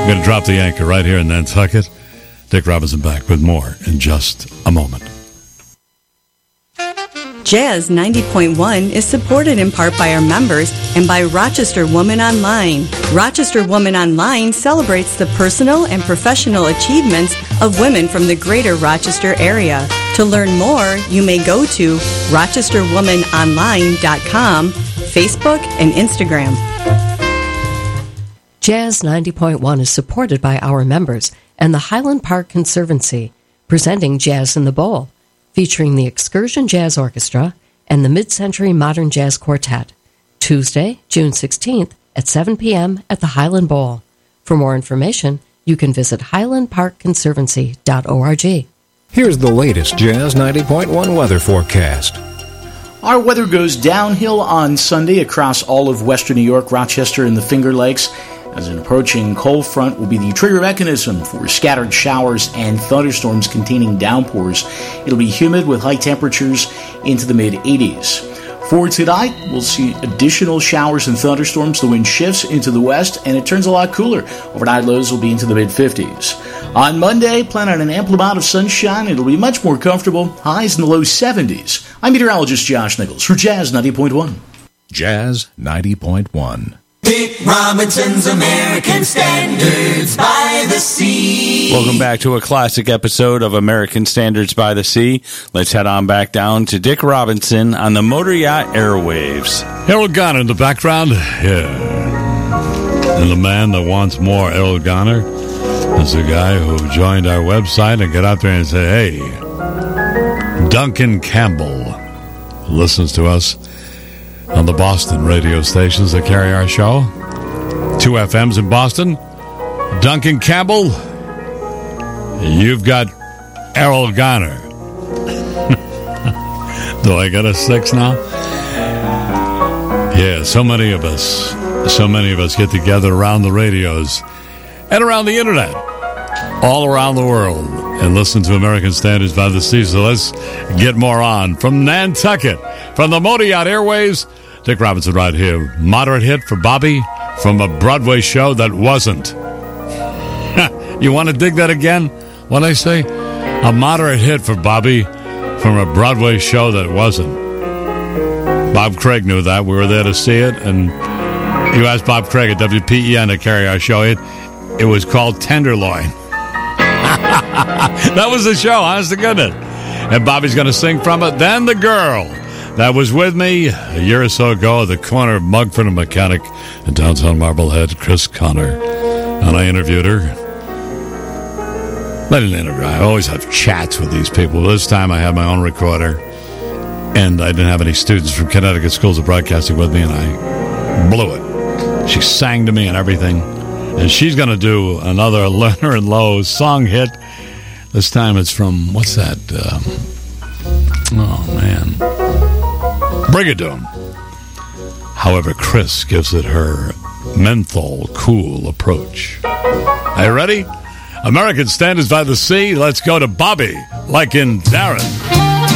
I'm going to drop the anchor right here in Nantucket. Dick Robinson back with more in just a moment. Jazz 90.1 is supported in part by our members and by Rochester Woman Online. Rochester Woman Online celebrates the personal and professional achievements of women from the greater Rochester area. To learn more, you may go to rochesterwomanonline.com, Facebook, and Instagram. Jazz 90.1 is supported by our members and the Highland Park Conservancy, presenting Jazz in the Bowl, featuring the Excursion Jazz Orchestra and the Mid-Century Modern Jazz Quartet, Tuesday, June 16th at 7 p.m. at the Highland Bowl. For more information, you can visit highlandparkconservancy.org. Here's the latest Jazz 90.1 weather forecast. Our weather goes downhill on Sunday across all of western New York, Rochester, and the Finger Lakes, as an approaching cold front will be the trigger mechanism for scattered showers and thunderstorms containing downpours. It'll be humid with high temperatures into the mid-80s. For tonight, we'll see additional showers and thunderstorms. The wind shifts into the west, and it turns a lot cooler. Overnight lows will be into the mid-50s. On Monday, plan on an ample amount of sunshine. It'll be much more comfortable. Highs in the low 70s. I'm meteorologist Josh Nichols for Jazz 90.1. Jazz 90.1. Dick Robinson's American Standards by the Sea. Welcome back to a classic episode of American Standards by the Sea. Let's head on back down to Dick Robinson on the Motor Yacht Airwaves. Errol Garner in the background. Yeah. And the man that wants more Errol Garner is the guy who joined our website and got out there and said, hey, Duncan Campbell listens to us on the Boston radio stations that carry our show. 2 FMs in Boston. Duncan Campbell, you've got Errol Garner. Do I get a 6 now? Yeah, so many of us get together around the radios and around the internet, all around the world, and listen to American Standards by the Sea. So let's get more on. From Nantucket, from the Motor Yacht Airwaves, Dick Robinson right here. Moderate hit for Bobby from a Broadway show that wasn't. You want to dig that again? What I say? A moderate hit for Bobby from a Broadway show that wasn't. Bob Craig knew that. We were there to see it. And you asked Bob Craig at WPEN to carry our show. It was called Tenderloin. That was the show, honest to goodness. And Bobby's going to sing from it. Then the girl that was with me a year or so ago at the corner of Mugford and Mechanic in downtown Marblehead, Chris Connor. And I interviewed her. I didn't interview her. I always have chats with these people. This time I had my own recorder. And I didn't have any students from Connecticut Schools of Broadcasting with me, and I blew it. She sang to me and everything. And she's going to do another Lerner and Lowe song hit. This time it's from, what's that? Oh, man. Brigadoon. However, Chris gives it her menthol cool approach. Are you ready? American Standards by the Sea. Let's go to Bobby, like in Darren.